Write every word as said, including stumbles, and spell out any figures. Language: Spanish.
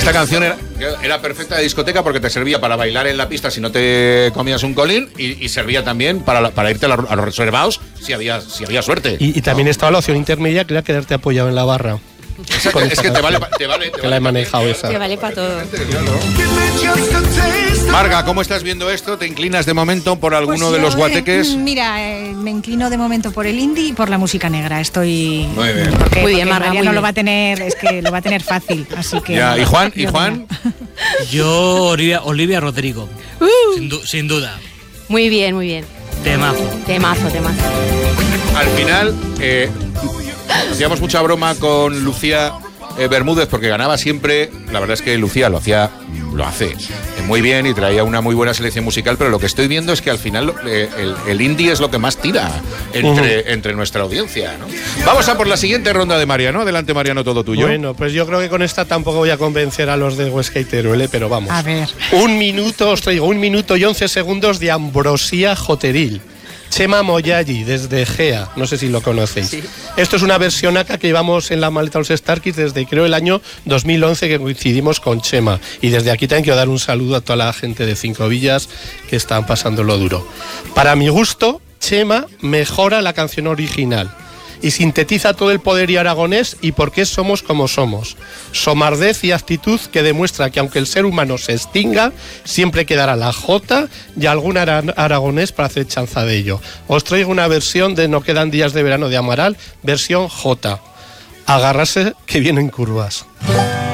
Esta canción era, era perfecta de discoteca porque te servía para bailar en la pista si no te comías un colín y, y servía también para, para irte a, la, a los reservados si había, si había suerte. Y, y también ¿no? estaba la opción intermedia, que era quedarte apoyado en la barra. Exacto, es que te vale, te vale, te que vale la he manejado esa. Te vale para todo. Marga, ¿cómo estás viendo esto? ¿Te inclinas de momento por alguno pues de los yo, guateques? Eh, mira, eh, me inclino de momento por el indie y por la música negra. Estoy muy bien. Porque, muy bien, porque Marga, muy no bien. lo va a tener, es que lo va a tener fácil, así que. Ya, ¿y Juan? ¿Y Juan? Yo Olivia, Olivia Rodrigo. Uh. Sin, du sin duda. Muy bien, muy bien. Temazo. Temazo, temazo. Al final, eh, hacíamos mucha broma con Lucía eh, Bermúdez porque ganaba siempre. La verdad es que Lucía lo hacía, lo hace muy bien y traía una muy buena selección musical, pero lo que estoy viendo es que al final eh, el, el indie es lo que más tira entre, uh-huh. entre nuestra audiencia, ¿no? Vamos a por la siguiente ronda de Mariano. Adelante, Mariano, todo tuyo. Bueno, pues yo creo que con esta tampoco voy a convencer a los de Huesca y Teruel, ¿eh? Pero vamos. A ver. Un minuto, os traigo un minuto y once segundos de Ambrosía Joteril. Chema Moyalli, desde Gea, no sé si lo conocéis. Sí. Esto es una versión acá que llevamos en la maleta los Star Kids desde creo el año dos mil once que coincidimos con Chema. Y desde aquí también quiero dar un saludo a toda la gente de Cinco Villas que están pasando lo duro. Para mi gusto, Chema mejora la canción original y sintetiza todo el poderío aragonés y por qué somos como somos. Somardez y actitud que demuestra que aunque el ser humano se extinga, siempre quedará la Jota y algún ara aragonés para hacer chanza de ello. Os traigo una versión de No quedan días de verano de Amaral, versión J. Agarrarse que vienen curvas.